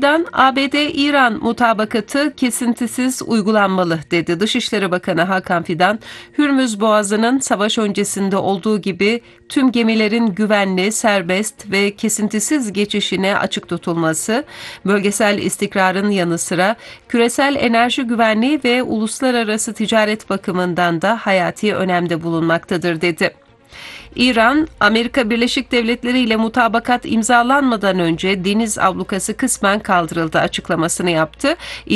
Fidan, ABD-İran mutabakatı kesintisiz uygulanmalı dedi. Dışişleri Bakanı Hakan Fidan, Hürmüz Boğazı'nın savaş öncesinde olduğu gibi tüm gemilerin güvenli, serbest ve kesintisiz geçişine açık tutulması, bölgesel istikrarın yanı sıra küresel enerji güvenliği ve uluslararası ticaret bakımından da hayati önemde bulunmaktadır dedi. İran, Amerika Birleşik Devletleri ile mutabakat imzalanmadan önce deniz ablukası kısmen kaldırıldı açıklamasını yaptı.